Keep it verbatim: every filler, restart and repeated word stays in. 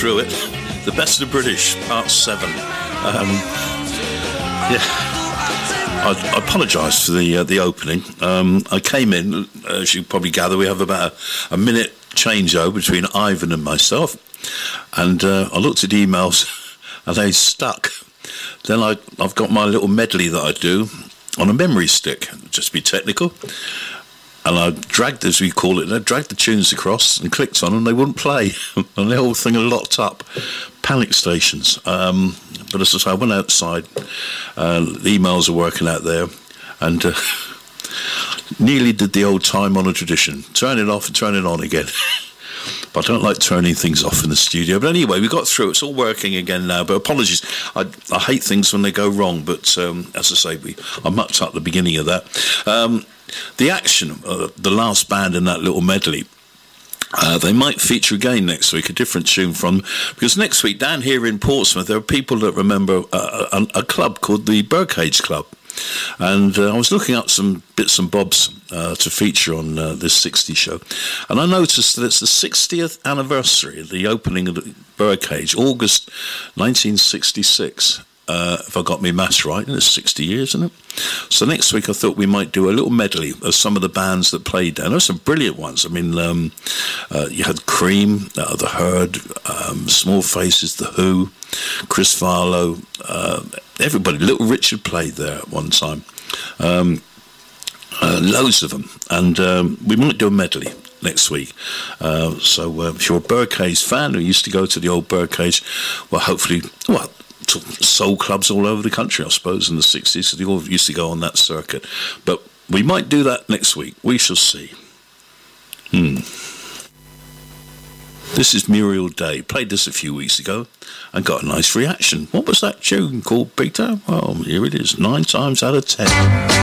through it. The Best of British, Part seven. Um, yeah. I, I apologise for the uh, the opening. Um, I came in, as you probably gather, we have about a, a minute changeover between Ivan and myself. And uh, I looked at emails and they stuck. Then I, I've got my little medley that I do on a memory stick, just to be technical. And I dragged, as we call it, I dragged the tunes across and clicked on them, and they wouldn't play. And the whole thing had locked up. Panic stations. Um, but as I say, I went outside. Uh, the emails are working out there. And uh, nearly did the old time-honoured tradition. Turn it off and turn it on again. But I don't like turning things off in the studio. But anyway, we got through. It's all working again now. But apologies. I, I hate things when they go wrong. But um, as I say, we, I mucked up the beginning of that. Um, the Action, uh, the last band in that little medley, uh, they might feature again next week, a different tune from... Because next week, down here in Portsmouth, there are people that remember uh, a, a club called the Birdcage Club. And uh, I was looking up some bits and bobs uh, to feature on uh, this sixties show, and I noticed that it's the sixtieth anniversary of the opening of the Birdcage, August nineteen sixty-six. Uh, if I got my maths right, and it's sixty years, isn't it? So next week I thought we might do a little medley of some of the bands that played there. There were some brilliant ones. I mean, um, uh, you had Cream, uh, The Herd, um, Small Faces, The Who, Chris Farlow, uh, everybody. Little Richard played there at one time. Um, uh, loads of them. And um, we might do a medley next week. Uh, so uh, if you're a Birdcage fan who used to go to the old Birdcage, well, hopefully, well, soul clubs all over the country, I suppose, in the sixties. So they all used to go on that circuit. But we might do that next week. We shall see. Hmm. This is Muriel Day. Played this a few weeks ago and got a nice reaction. What was that tune called, Peter? Well, here it is. Nine times out of ten.